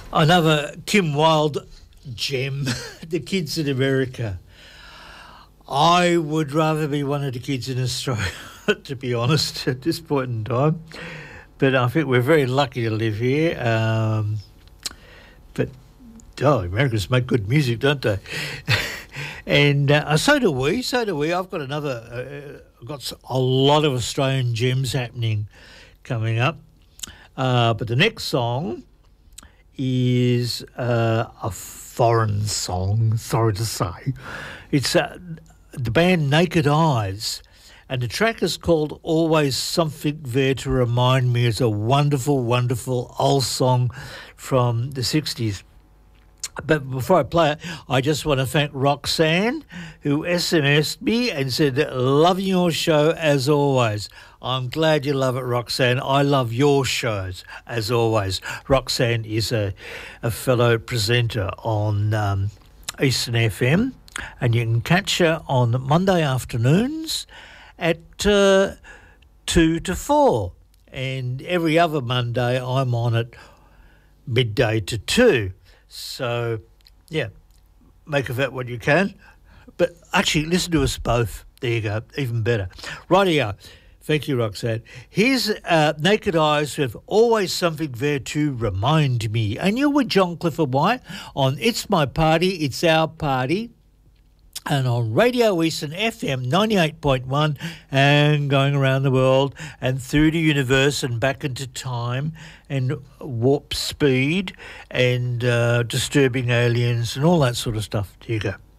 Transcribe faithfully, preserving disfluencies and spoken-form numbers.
Another Kim Wilde gem, The Kids in America. I would rather be one of the kids in Australia, to be honest, at this point in time. But I think we're very lucky to live here. Um, but, oh, Americans make good music, don't they? and uh, so do we, so do we. I've got another, uh, I've got a lot of Australian gems happening coming up. Uh, but the next song is uh, a foreign song, sorry to say. It's uh, the band Naked Eyes, and the track is called Always Something There to Remind Me. It's a wonderful, wonderful old song from the sixties. But before I play it, I just want to thank Roxanne, who S M S'd me and said, loving your show as always. I'm glad you love it, Roxanne. I love your shows, as always. Roxanne is a, a fellow presenter on um, Eastern F M, and you can catch her on Monday afternoons at uh, two to four. And every other Monday I'm on at midday to two. So, yeah, make of that what you can. But actually, listen to us both. There you go, even better. Rightio. Thank you, Roxanne. Here's uh, Naked Eyes with Always Something There to Remind Me. And you're with John Clifford White on It's My Party, It's Our Party, and on Radio Eastern F M ninety-eight point one, and going around the world and through the universe and back into time and warp speed and uh, disturbing aliens and all that sort of stuff. There you go.